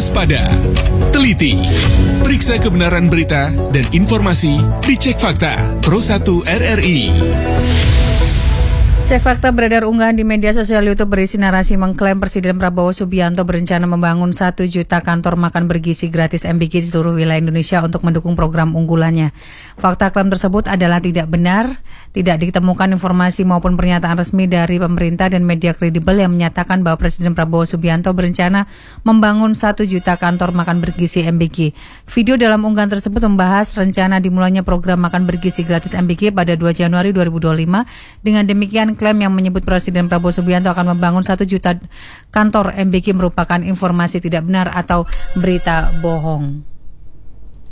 waspada, teliti, periksa kebenaran berita dan informasi di Cek Fakta Pro 1 RRI. Cek Fakta beredar unggahan di media sosial YouTube berisi narasi mengklaim Presiden Prabowo Subianto berencana membangun 1 juta kantor makan bergizi gratis MBG di seluruh wilayah Indonesia untuk mendukung program unggulannya. Fakta klaim tersebut adalah tidak benar, tidak ditemukan informasi maupun pernyataan resmi dari pemerintah dan media kredibel yang menyatakan bahwa Presiden Prabowo Subianto berencana membangun 1 juta kantor makan bergizi MBG. Video dalam unggahan tersebut membahas rencana dimulainya program makan bergizi gratis MBG pada 2 Januari 2025. Dengan demikian, klaim yang menyebut Presiden Prabowo Subianto akan membangun 1 juta kantor MBG merupakan informasi tidak benar atau berita bohong.